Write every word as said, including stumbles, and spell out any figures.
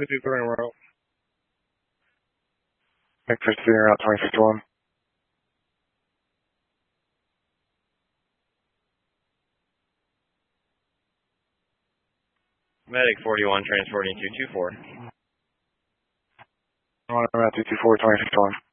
fifty-three en route. Nick fifty-three en route, twenty fifty-one. Medic forty-one transporting two two four. one en route, two two four, twenty fifty-one.